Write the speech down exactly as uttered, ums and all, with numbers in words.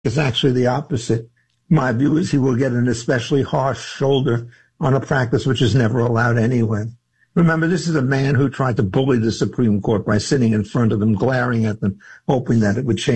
It's actually the opposite. My view is he will get an especially harsh shoulder on a practice which is never allowed anyway. Remember, this is a man who tried to bully the Supreme Court by sitting in front of them, glaring at them, hoping that it would change.